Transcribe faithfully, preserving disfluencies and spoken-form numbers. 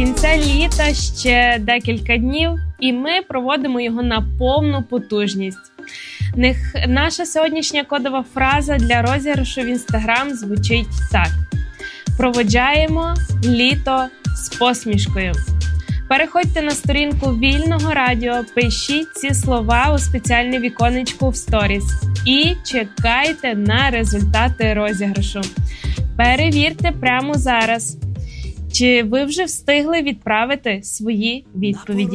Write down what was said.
кінця літа ще декілька днів, і ми проводимо його на повну потужність. Нех наша сьогоднішня кодова фраза для розіграшу в Інстаграм звучить так: проводжаємо літо з посмішкою. Переходьте на сторінку Вільного Радіо, пишіть ці слова у спеціальне віконечко в сторіс і чекайте на результати розіграшу. Перевірте прямо зараз, чи ви вже встигли відправити свої відповіді.